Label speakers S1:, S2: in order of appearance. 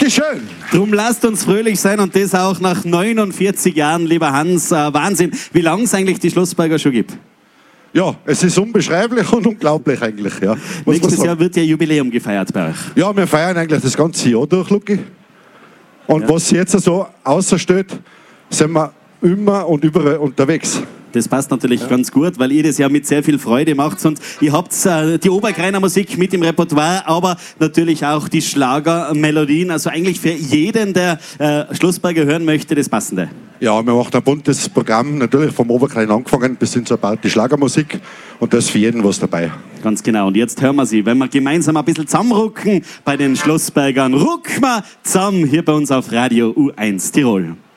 S1: Dankeschön.
S2: Drum lasst uns fröhlich sein und das auch nach 49 Jahren, lieber Hans. Wahnsinn, wie lange es eigentlich die Schlossberger schon gibt.
S1: Ja, es ist unbeschreiblich und unglaublich eigentlich. Ja.
S2: Nächstes Jahr wird ja Jubiläum gefeiert bei euch.
S1: Ja, wir feiern eigentlich das ganze Jahr durch, Luki. Und was jetzt so außersteht, sind wir immer und überall unterwegs.
S2: Das passt natürlich ganz gut, weil ihr das ja mit sehr viel Freude macht. Und ihr habt die Obergreiner Musik mit im Repertoire, aber natürlich auch die Schlagermelodien. Also eigentlich für jeden, der Schlossberger hören möchte, das Passende. Ja, wir machen ein buntes Programm, natürlich vom Obergrein angefangen bis hin zur die Schlagermusik. Und da ist für jeden was dabei. Ganz genau. Und jetzt hören wir sie, wenn wir gemeinsam ein bisschen zusammenrucken bei den Schlossbergern. Ruck mal zusammen hier bei uns auf Radio U1 Tirol.